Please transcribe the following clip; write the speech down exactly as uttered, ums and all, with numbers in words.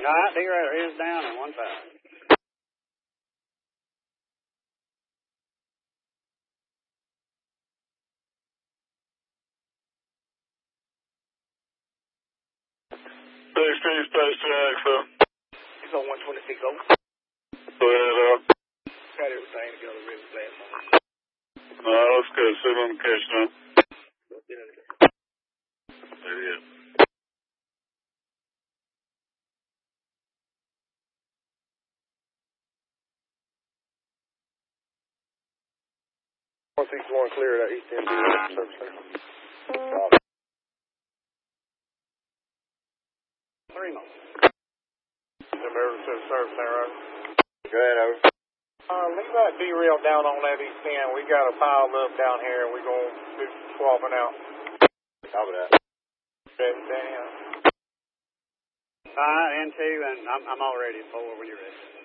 right, D-radar is down in one five. sixteen, station Axel. He's on one twenty-six over. Go ahead, uh. Got everything together really fast. No, that's good. Sit on the case now. There you go. one six one clear at East End Service Center. Three more. Emergency Service Center. Go ahead, over. Uh, leave that derail down on that East End. We got a pile up down here and we're going to do some swapping out. Copy that. Okay, Danny. All right, N two, and I'm, I'm all ready at four when you're ready.